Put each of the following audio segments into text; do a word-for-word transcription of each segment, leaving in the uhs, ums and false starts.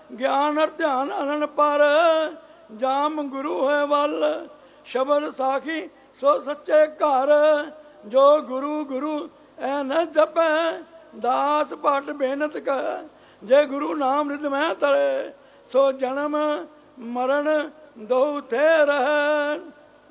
ਗਿਆਨ ਅਰ ਧਿਆਨ ਅਨਨ ਪਰ, ਜਾਮ ਗੁਰੂ ਹੋਏ ਵੱਲ। ਸ਼ਬਦ ਸਾਖੀ ਸੋ ਸੱਚੇ ਘਰ, ਜੋ ਗੁਰੂ ਗੁਰੂ ਐ ਨ ਜਪੈ, ਦਾਸ ਭਟ ਬੇਨਤ ਕੈ। ਜੇ ਗੁਰੂ ਨਾਮ ਰਿਦ ਮੈਂ ਤਰੇ, ਸੋ ਜਨਮ ਮਰਨ ਦੋ ਥੇ ਰਹਿ।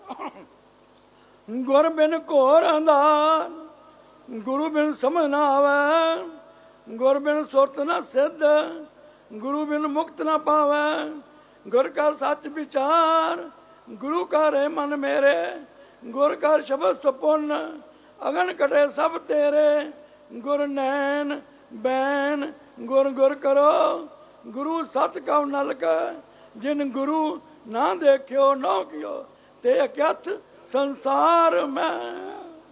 ਗੁਰ ਬਿਨ ਘੋਰ ਅੰਧਾਰ, ਗੁਰੂ ਬਿਨ ਸਮਝ ਨਾ ਆਵੈ। ਗੁਰ ਬਿਨ ਸੁਰਤ ਨਾ ਸਿੱਧ, ਗੁਰੂ ਬਿਨ ਮੁਕਤ ਨਾ ਪਾਵੈ। ਗੁਰ ਕਾ ਸੱਚ ਵਿਚਾਰ, ਗੁਰੂ ਕਾ ਰੇ ਮਨ ਮੇਰੇ। ਗੁਰ ਕਾ ਸ਼ਬਦ ਸੁਪੁੰਨ, ਅਗਨ ਕਟੇ ਸਭ ਤੇਰੇ। ਗੁਰ ਨੈਣ ਬੈਣ ਗੁਰ ਗੁਰ ਕਰੋ, ਗੁਰੂ ਸਤ ਕਉ ਨਲਕ। ਜਿਨ ਗੁਰੂ ਨਾ ਦੇਖਿਓ ਨਾ ਕਿਓ, ਤੇ ਅਕਥ ਸੰਸਾਰ ਮੈਂ।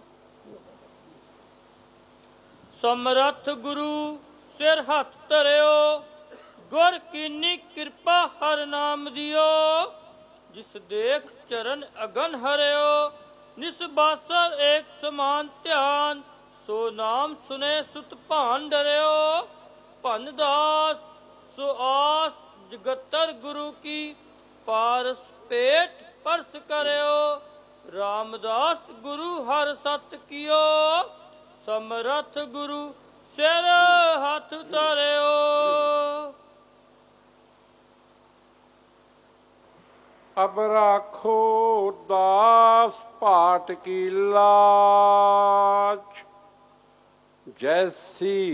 ਸਮਰੱਥ ਗੁਰੂ ਸਿਰ ਹੱਥ ਧਰਿਓ, ਗੁਰ ਕੀਨੀ ਕਿਰਪਾ ਹਰ ਨਾਮ ਦਿਓ। ਜਿਸ ਦੇਖ ਚਰਨ ਅਗਨ ਹਰਿਓ, ਨਿਸਬਾਸਰ ਏਕ ਸਮਾਨ ਧਿਆਨ। ਸੋ ਨਾਮ ਸੁਨੇ ਸੁਤ ਭਾਨ ਡਰਿਓ, ਭਨ ਦਾਸ ਸੋ ਆਸ ਜਗਤਰ ਗੁਰੂ ਕੀ। ਪਾਰਸ ਪੇਟ ਪਰਸ ਕਰਿਓ, ਰਾਮਦਾਸ ਗੁਰੂ ਹਰ ਸਤ ਕੀਓ। ਸਮਰੱਥ ਗੁਰੂ ਸਿਰ ਹੱਥ ਧਰਿਓ। ਅਬ ਰਾਖੋ ਦਾਸ ਪਾਟ ਕੀ ਲਾਜ, ਜੈਸੀ